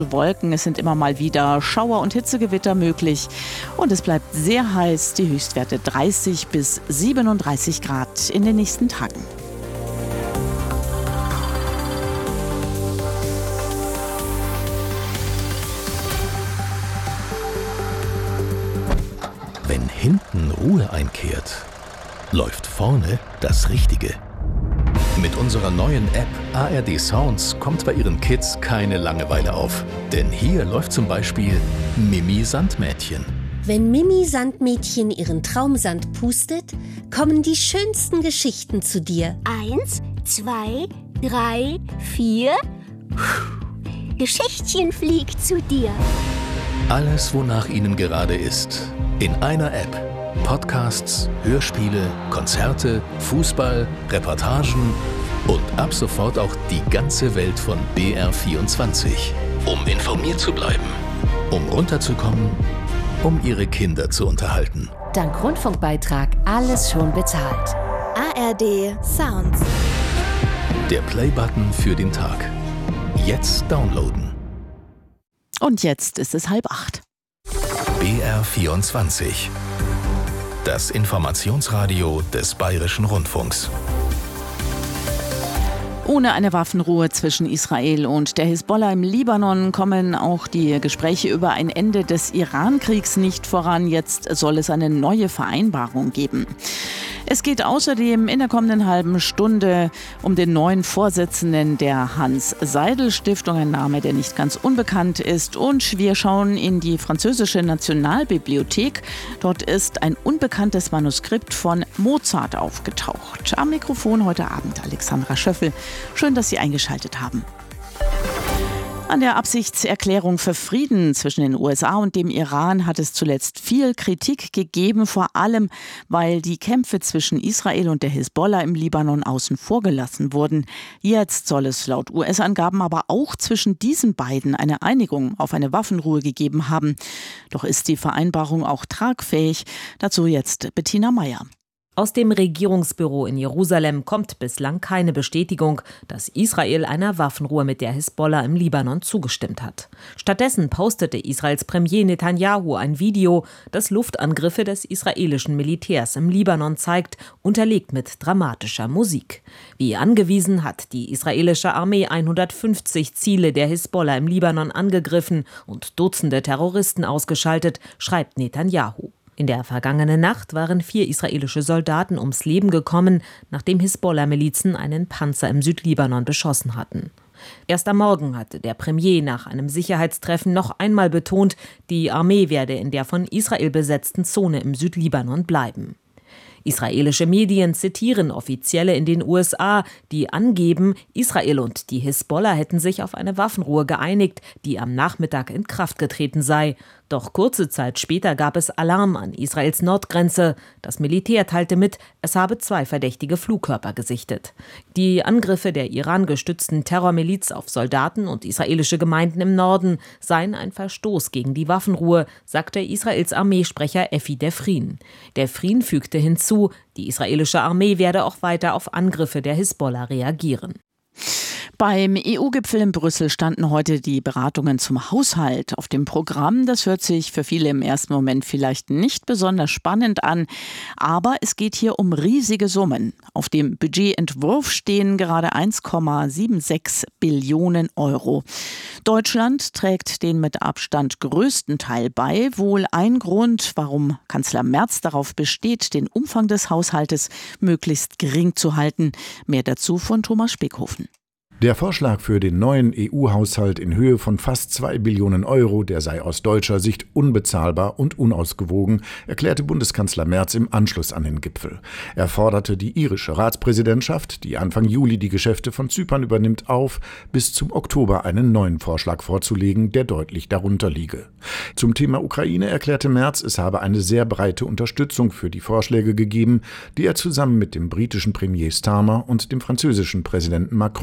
Wolken, es sind immer mal wieder Schauer und Hitzegewitter möglich und es bleibt sehr heiß, die Höchstwerte 30 bis 37 Grad in den nächsten Tagen. Wenn hinten Ruhe einkehrt, läuft vorne das Richtige. Mit unserer neuen App ARD Sounds kommt bei Ihren Kids keine Langeweile auf. Denn hier läuft zum Beispiel Mimi Sandmädchen. Wenn Mimi Sandmädchen ihren Traumsand pustet, kommen die schönsten Geschichten zu dir. 1, 2, 3, 4. Geschichtchen fliegt zu dir. Alles, wonach Ihnen gerade ist. In einer App. Podcasts, Hörspiele, Konzerte, Fußball, Reportagen und ab sofort auch die ganze Welt von BR24. Um informiert zu bleiben, um runterzukommen, um Ihre Kinder zu unterhalten. Dank Rundfunkbeitrag alles schon bezahlt. ARD Sounds. Der Play-Button für den Tag. Jetzt downloaden. Und jetzt ist es 7:30. BR24. Das Informationsradio des Bayerischen Rundfunks. Ohne eine Waffenruhe zwischen Israel und der Hisbollah im Libanon kommen auch die Gespräche über ein Ende des Iran-Kriegs nicht voran. Jetzt soll es eine neue Vereinbarung geben. Es geht außerdem in der kommenden halben Stunde um den neuen Vorsitzenden der Hans-Seidel-Stiftung, ein Name, der nicht ganz unbekannt ist. Und wir schauen in die französische Nationalbibliothek. Dort ist ein unbekanntes Manuskript von Mozart aufgetaucht. Am Mikrofon heute Abend Alexandra Schöffel. Schön, dass Sie eingeschaltet haben. An der Absichtserklärung für Frieden zwischen den USA und dem Iran hat es zuletzt viel Kritik gegeben, vor allem weil die Kämpfe zwischen Israel und der Hisbollah im Libanon außen vor gelassen wurden. Jetzt soll es laut US-Angaben aber auch zwischen diesen beiden eine Einigung auf eine Waffenruhe gegeben haben. Doch ist die Vereinbarung auch tragfähig? Dazu jetzt Bettina Meyer. Aus dem Regierungsbüro in Jerusalem kommt bislang keine Bestätigung, dass Israel einer Waffenruhe mit der Hisbollah im Libanon zugestimmt hat. Stattdessen postete Israels Premier Netanyahu ein Video, das Luftangriffe des israelischen Militärs im Libanon zeigt, unterlegt mit dramatischer Musik. Wie angewiesen hat die israelische Armee 150 Ziele der Hisbollah im Libanon angegriffen und Dutzende Terroristen ausgeschaltet, schreibt Netanyahu. In der vergangenen Nacht waren 4 israelische Soldaten ums Leben gekommen, nachdem Hisbollah-Milizen einen Panzer im Südlibanon beschossen hatten. Erst am Morgen hatte der Premier nach einem Sicherheitstreffen noch einmal betont, die Armee werde in der von Israel besetzten Zone im Südlibanon bleiben. Israelische Medien zitieren Offizielle in den USA, die angeben, Israel und die Hisbollah hätten sich auf eine Waffenruhe geeinigt, die am Nachmittag in Kraft getreten sei. Doch kurze Zeit später gab es Alarm an Israels Nordgrenze. Das Militär teilte mit, es habe 2 verdächtige Flugkörper gesichtet. Die Angriffe der Iran-gestützten Terrormiliz auf Soldaten und israelische Gemeinden im Norden seien ein Verstoß gegen die Waffenruhe, sagte Israels Armeesprecher Effi Defrin. Defrin fügte hinzu, die israelische Armee werde auch weiter auf Angriffe der Hisbollah reagieren. Beim EU-Gipfel in Brüssel standen heute die Beratungen zum Haushalt auf dem Programm. Das hört sich für viele im ersten Moment vielleicht nicht besonders spannend an, aber es geht hier um riesige Summen. Auf dem Budgetentwurf stehen gerade 1,76 Billionen Euro. Deutschland trägt den mit Abstand größten Teil bei. Wohl ein Grund, warum Kanzler Merz darauf besteht, den Umfang des Haushaltes möglichst gering zu halten. Mehr dazu von Thomas Speckhofen. Der Vorschlag für den neuen EU-Haushalt in Höhe von fast 2 Billionen Euro, der sei aus deutscher Sicht unbezahlbar und unausgewogen, erklärte Bundeskanzler Merz im Anschluss an den Gipfel. Er forderte die irische Ratspräsidentschaft, die Anfang Juli die Geschäfte von Zypern übernimmt, auf, bis zum Oktober einen neuen Vorschlag vorzulegen, der deutlich darunter liege. Zum Thema Ukraine erklärte Merz, es habe eine sehr breite Unterstützung für die Vorschläge gegeben, die er zusammen mit dem britischen Premier Starmer und dem französischen Präsidenten Macron in der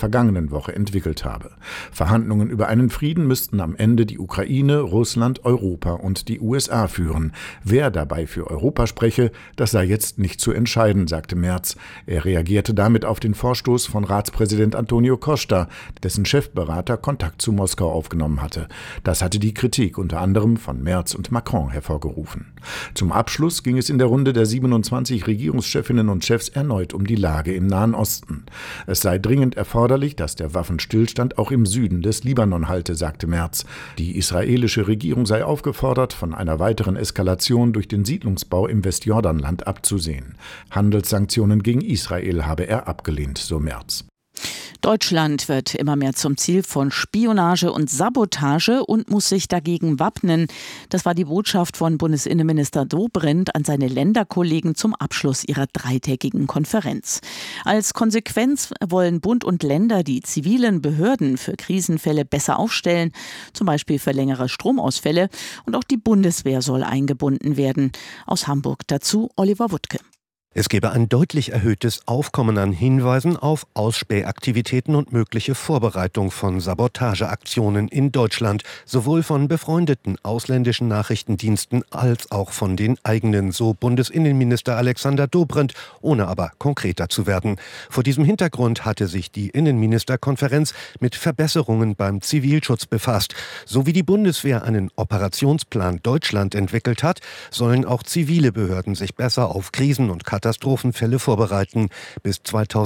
vergangenen Woche entwickelt habe. Verhandlungen über einen Frieden müssten am Ende die Ukraine, Russland, Europa und die USA führen. Wer dabei für Europa spreche, das sei jetzt nicht zu entscheiden, sagte Merz. Er reagierte damit auf den Vorstoß von Ratspräsident Antonio Costa, dessen Chefberater Kontakt zu Moskau aufgenommen hatte. Das hatte die Kritik unter anderem von Merz und Macron hervorgerufen. Zum Abschluss ging es in der Runde der 27 Regierungschefinnen und Chefs erneut um die Lage im Nahen Osten. Es sei dringend erforderlich, dass der Waffenstillstand auch im Süden des Libanon halte, sagte Merz. Die israelische Regierung sei aufgefordert, von einer weiteren Eskalation durch den Siedlungsbau im Westjordanland abzusehen. Handelssanktionen gegen Israel habe er abgelehnt, so Merz. Deutschland wird immer mehr zum Ziel von Spionage und Sabotage und muss sich dagegen wappnen. Das war die Botschaft von Bundesinnenminister Dobrindt an seine Länderkollegen zum Abschluss ihrer dreitägigen Konferenz. Als Konsequenz wollen Bund und Länder die zivilen Behörden für Krisenfälle besser aufstellen, zum Beispiel für längere Stromausfälle. Und auch die Bundeswehr soll eingebunden werden. Aus Hamburg dazu Oliver Wuttke. Es gebe ein deutlich erhöhtes Aufkommen an Hinweisen auf Ausspähaktivitäten und mögliche Vorbereitung von Sabotageaktionen in Deutschland, sowohl von befreundeten ausländischen Nachrichtendiensten als auch von den eigenen, so Bundesinnenminister Alexander Dobrindt, ohne aber konkreter zu werden. Vor diesem Hintergrund hatte sich die Innenministerkonferenz mit Verbesserungen beim Zivilschutz befasst. So wie die Bundeswehr einen Operationsplan Deutschland entwickelt hat, sollen auch zivile Behörden sich besser auf Krisen und Katastrophenfälle vorbereiten. Bis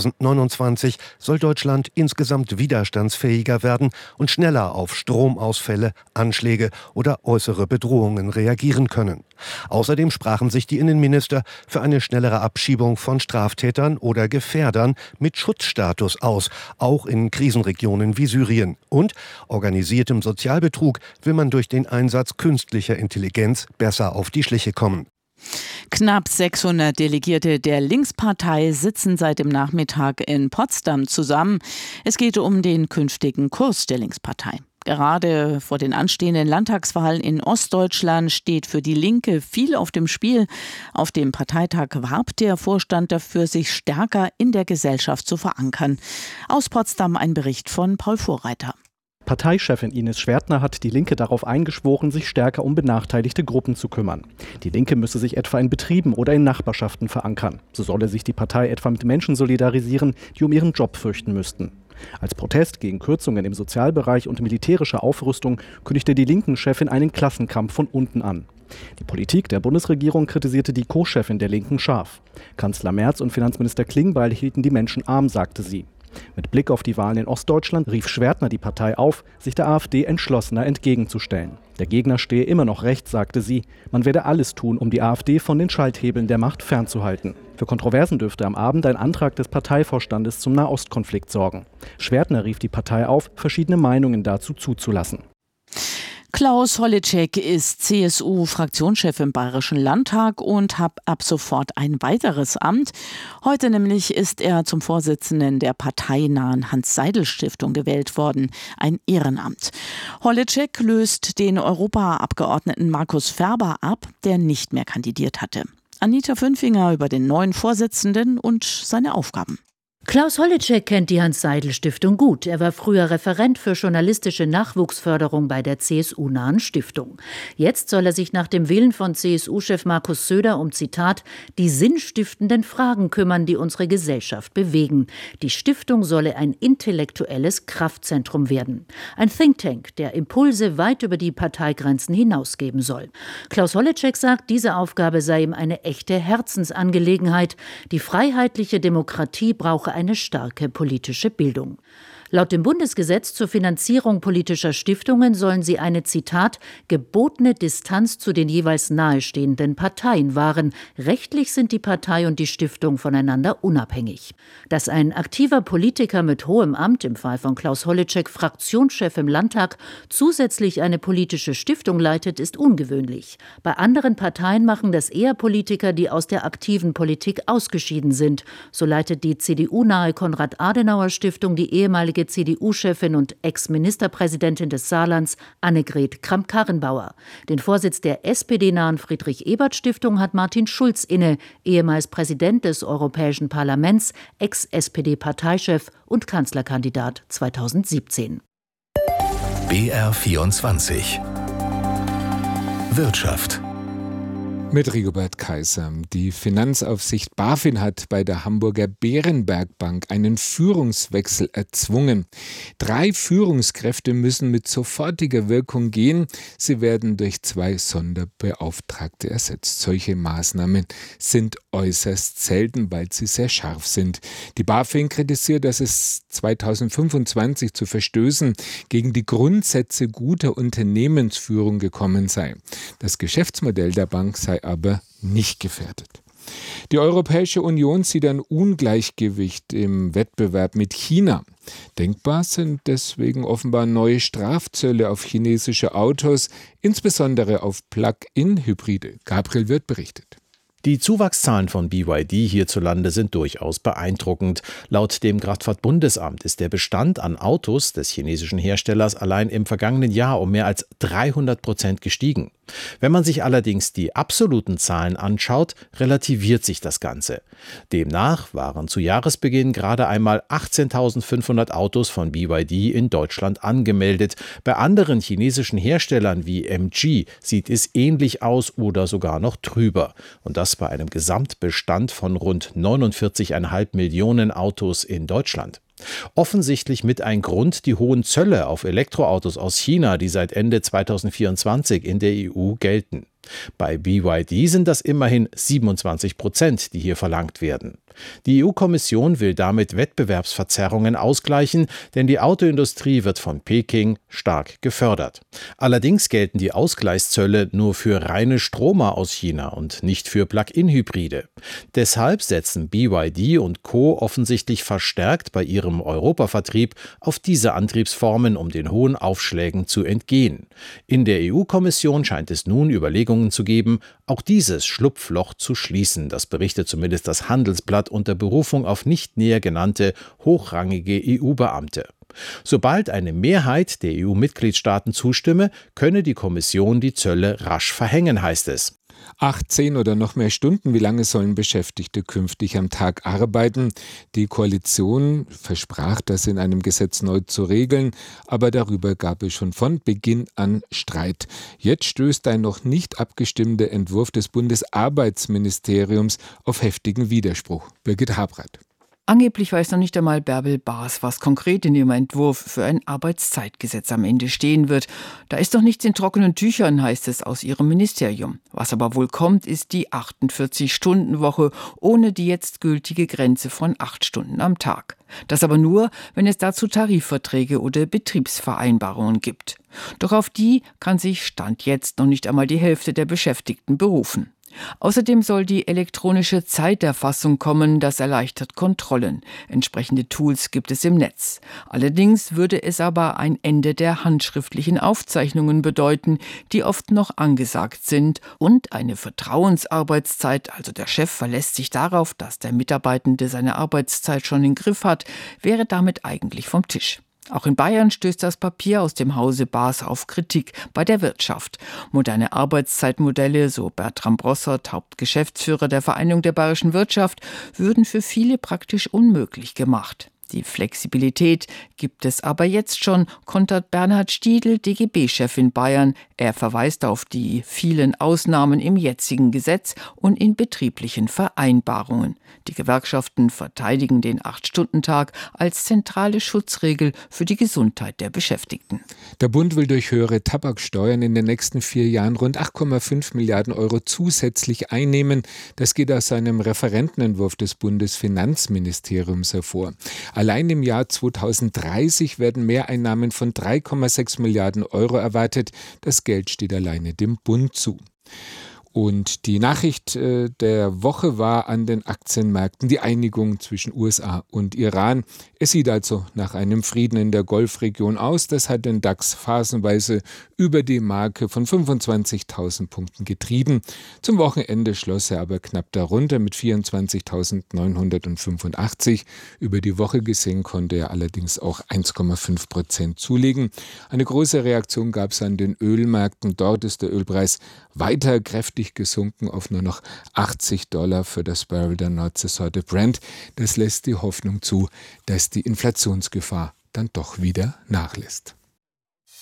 2029 soll Deutschland insgesamt widerstandsfähiger werden und schneller auf Stromausfälle, Anschläge oder äußere Bedrohungen reagieren können. Außerdem sprachen sich die Innenminister für eine schnellere Abschiebung von Straftätern oder Gefährdern mit Schutzstatus aus, auch in Krisenregionen wie Syrien. Und organisiertem Sozialbetrug will man durch den Einsatz künstlicher Intelligenz besser auf die Schliche kommen. Knapp 600 Delegierte der Linkspartei sitzen seit dem Nachmittag in Potsdam zusammen. Es geht um den künftigen Kurs der Linkspartei. Gerade vor den anstehenden Landtagswahlen in Ostdeutschland steht für die Linke viel auf dem Spiel. Auf dem Parteitag warb der Vorstand dafür, sich stärker in der Gesellschaft zu verankern. Aus Potsdam ein Bericht von Paul Vorreiter. Parteichefin Ines Schwertner hat die Linke darauf eingeschworen, sich stärker um benachteiligte Gruppen zu kümmern. Die Linke müsse sich etwa in Betrieben oder in Nachbarschaften verankern. So solle sich die Partei etwa mit Menschen solidarisieren, die um ihren Job fürchten müssten. Als Protest gegen Kürzungen im Sozialbereich und militärische Aufrüstung kündigte die Linken-Chefin einen Klassenkampf von unten an. Die Politik der Bundesregierung kritisierte die Co-Chefin der Linken scharf. Kanzler Merz und Finanzminister Klingbeil hielten die Menschen arm, sagte sie. Mit Blick auf die Wahlen in Ostdeutschland rief Schwertner die Partei auf, sich der AfD entschlossener entgegenzustellen. Der Gegner stehe immer noch rechts, sagte sie. Man werde alles tun, um die AfD von den Schalthebeln der Macht fernzuhalten. Für Kontroversen dürfte am Abend ein Antrag des Parteivorstandes zum Nahostkonflikt sorgen. Schwertner rief die Partei auf, verschiedene Meinungen dazu zuzulassen. Klaus Holleczek ist CSU-Fraktionschef im Bayerischen Landtag und hat ab sofort ein weiteres Amt. Heute nämlich ist er zum Vorsitzenden der parteinahen Hans-Seidel-Stiftung gewählt worden, ein Ehrenamt. Holleczek löst den Europaabgeordneten Markus Ferber ab, der nicht mehr kandidiert hatte. Anita Fünfinger über den neuen Vorsitzenden und seine Aufgaben. Klaus Holleczek kennt die Hans-Seidel-Stiftung gut. Er war früher Referent für journalistische Nachwuchsförderung bei der CSU-nahen Stiftung. Jetzt soll er sich nach dem Willen von CSU-Chef Markus Söder um, Zitat, die sinnstiftenden Fragen kümmern, die unsere Gesellschaft bewegen. Die Stiftung solle ein intellektuelles Kraftzentrum werden. Ein Think Tank, der Impulse weit über die Parteigrenzen hinausgeben soll. Klaus Holleczek sagt, diese Aufgabe sei ihm eine echte Herzensangelegenheit. Die freiheitliche Demokratie brauche eine starke politische Bildung. Laut dem Bundesgesetz zur Finanzierung politischer Stiftungen sollen sie eine, Zitat, gebotene Distanz zu den jeweils nahestehenden Parteien wahren. Rechtlich sind die Partei und die Stiftung voneinander unabhängig. Dass ein aktiver Politiker mit hohem Amt, im Fall von Klaus Holleczek Fraktionschef im Landtag, zusätzlich eine politische Stiftung leitet, ist ungewöhnlich. Bei anderen Parteien machen das eher Politiker, die aus der aktiven Politik ausgeschieden sind. So leitet die CDU-nahe Konrad-Adenauer-Stiftung die ehemalige ehemalige CDU-Chefin und Ex-Ministerpräsidentin des Saarlands Annegret Kramp-Karrenbauer. Den Vorsitz der SPD-nahen Friedrich-Ebert-Stiftung hat Martin Schulz inne, ehemals Präsident des Europäischen Parlaments, Ex-SPD-Parteichef und Kanzlerkandidat 2017. BR24 Wirtschaft. Mit Rigobert Kaiser. Die Finanzaufsicht BaFin hat bei der Hamburger Berenberg Bank einen Führungswechsel erzwungen. 3 Führungskräfte müssen mit sofortiger Wirkung gehen. Sie werden durch 2 Sonderbeauftragte ersetzt. Solche Maßnahmen sind äußerst selten, weil sie sehr scharf sind. Die BaFin kritisiert, dass es 2025 zu Verstößen gegen die Grundsätze guter Unternehmensführung gekommen sei. Das Geschäftsmodell der Bank sei aber nicht gefährdet. Die Europäische Union sieht ein Ungleichgewicht im Wettbewerb mit China. Denkbar sind deswegen offenbar neue Strafzölle auf chinesische Autos, insbesondere auf Plug-in-Hybride. Gabriel Wirth berichtet. Die Zuwachszahlen von BYD hierzulande sind durchaus beeindruckend. Laut dem Kraftfahrtbundesamt ist der Bestand an Autos des chinesischen Herstellers allein im vergangenen Jahr um mehr als 300% gestiegen. Wenn man sich allerdings die absoluten Zahlen anschaut, relativiert sich das Ganze. Demnach waren zu Jahresbeginn gerade einmal 18.500 Autos von BYD in Deutschland angemeldet. Bei anderen chinesischen Herstellern wie MG sieht es ähnlich aus oder sogar noch drüber. Und das bei einem Gesamtbestand von rund 49,5 Millionen Autos in Deutschland. Offensichtlich mit ein Grund die hohen Zölle auf Elektroautos aus China, die seit Ende 2024 in der EU gelten. Bei BYD sind das immerhin 27%, die hier verlangt werden. Die EU-Kommission will damit Wettbewerbsverzerrungen ausgleichen, denn die Autoindustrie wird von Peking stark gefördert. Allerdings gelten die Ausgleichszölle nur für reine Stromer aus China und nicht für Plug-in-Hybride. Deshalb setzen BYD und Co. offensichtlich verstärkt bei ihrem Europavertrieb auf diese Antriebsformen, um den hohen Aufschlägen zu entgehen. In der EU-Kommission scheint es nun Überlegungen zu geben, auch dieses Schlupfloch zu schließen. Das berichtet zumindest das Handelsblatt unter Berufung auf nicht näher genannte hochrangige EU-Beamte. Sobald eine Mehrheit der EU-Mitgliedstaaten zustimme, könne die Kommission die Zölle rasch verhängen, heißt es. 8, 10 oder noch mehr Stunden, wie lange sollen Beschäftigte künftig am Tag arbeiten? Die Koalition versprach, das in einem Gesetz neu zu regeln, aber darüber gab es schon von Beginn an Streit. Jetzt stößt ein noch nicht abgestimmter Entwurf des Bundesarbeitsministeriums auf heftigen Widerspruch. Birgit Habrath. Angeblich weiß noch nicht einmal Bärbel Baas, was konkret in ihrem Entwurf für ein Arbeitszeitgesetz am Ende stehen wird. Da ist doch nichts in trockenen Tüchern, heißt es aus ihrem Ministerium. Was aber wohl kommt, ist die 48-Stunden-Woche ohne die jetzt gültige Grenze von 8 Stunden am Tag. Das aber nur, wenn es dazu Tarifverträge oder Betriebsvereinbarungen gibt. Doch auf die kann sich Stand jetzt noch nicht einmal die Hälfte der Beschäftigten berufen. Außerdem soll die elektronische Zeiterfassung kommen, das erleichtert Kontrollen. Entsprechende Tools gibt es im Netz. Allerdings würde es aber ein Ende der handschriftlichen Aufzeichnungen bedeuten, die oft noch angesagt sind, und eine Vertrauensarbeitszeit, also der Chef verlässt sich darauf, dass der Mitarbeitende seine Arbeitszeit schon im Griff hat, wäre damit eigentlich vom Tisch. Auch in Bayern stößt das Papier aus dem Hause Baas auf Kritik bei der Wirtschaft. Moderne Arbeitszeitmodelle, so Bertram Brossert, Hauptgeschäftsführer der Vereinigung der bayerischen Wirtschaft, würden für viele praktisch unmöglich gemacht. Die Flexibilität gibt es aber jetzt schon, kontert Bernhard Stiedl, DGB-Chef in Bayern. Er verweist auf die vielen Ausnahmen im jetzigen Gesetz und in betrieblichen Vereinbarungen. Die Gewerkschaften verteidigen den 8-Stunden-Tag als zentrale Schutzregel für die Gesundheit der Beschäftigten. Der Bund will durch höhere Tabaksteuern in den nächsten 4 Jahren rund 8,5 Milliarden Euro zusätzlich einnehmen. Das geht aus einem Referentenentwurf des Bundesfinanzministeriums hervor. Allein im Jahr 2030 werden Mehreinnahmen von 3,6 Milliarden Euro erwartet. Das Geld steht alleine dem Bund zu. Und die Nachricht der Woche war an den Aktienmärkten die Einigung zwischen USA und Iran. Es sieht also nach einem Frieden in der Golfregion aus. Das hat den DAX phasenweise über die Marke von 25.000 Punkten getrieben. Zum Wochenende schloss er aber knapp darunter mit 24.985. Über die Woche gesehen konnte er allerdings auch 1,5% zulegen. Eine große Reaktion gab es an den Ölmärkten. Dort ist der Ölpreis weiter kräftig gesunken auf nur noch $80 für das Barrel der Nordseesorte Brent. Das lässt die Hoffnung zu, dass die Inflationsgefahr dann doch wieder nachlässt.